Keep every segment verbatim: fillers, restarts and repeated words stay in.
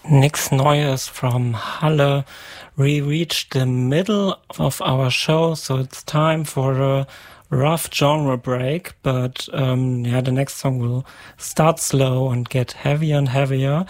Nix Neues from Halle. We reached the middle of our show, so it's time for a rough genre break. But um, yeah, the next song will start slow and get heavier and heavier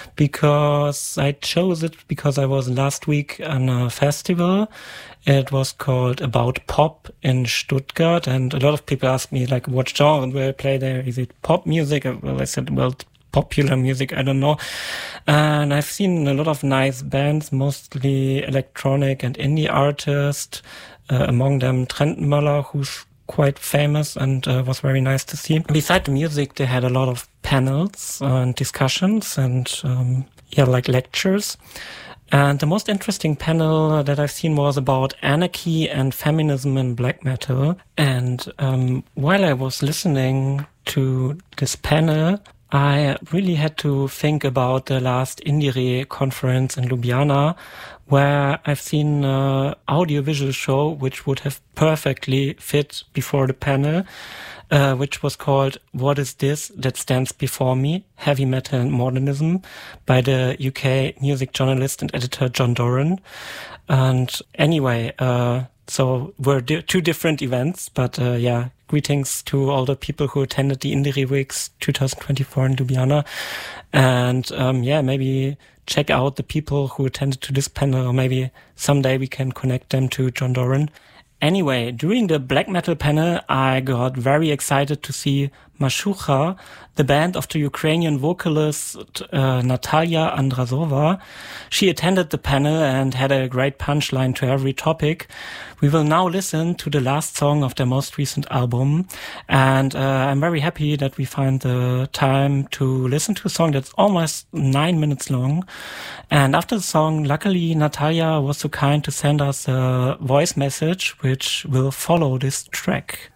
because I chose it because I was last week on a festival. It was called About Pop in Stuttgart, and a lot of people ask me, like, what genre will I play there? Is it pop music? Well, I said, well, popular music, I don't know. And I've seen a lot of nice bands, mostly electronic and indie artists, uh, among them Trent Möller, who's quite famous and uh, was very nice to see. Beside the music, they had a lot of panels and discussions and, um, yeah, like lectures. And the most interesting panel that I've seen was about anarchy and feminism in black metal. And um, while I was listening to this panel, I really had to think about the last Indire conference in Ljubljana, where I've seen an audiovisual show which would have perfectly fit before the panel, uh, which was called What Is This That Stands Before Me? Heavy Metal and Modernism by the U K music journalist and editor John Doran. And anyway, uh, so we're di- two different events, but uh, yeah, greetings to all the people who attended the Indire Weeks twenty twenty-four in Ljubljana. And um, yeah, maybe check out the people who attended to this panel, or maybe someday we can connect them to John Doran. Anyway, during the black metal panel, I got very excited to see Mashucha, the band of the Ukrainian vocalist uh, Natalia Andrazova. She attended the panel and had a great punchline to every topic. We will now listen to the last song of their most recent album, and uh, I'm very happy that we find the time to listen to a song that's almost nine minutes long. And after the song, luckily Natalia was so kind to send us a voice message which will follow this track.